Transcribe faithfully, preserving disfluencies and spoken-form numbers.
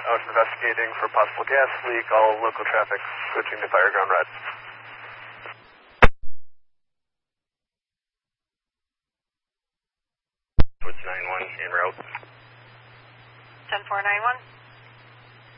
out investigating for possible gas leak. All local traffic switching to Fireground Red. What's nine one en route? ten four nine one.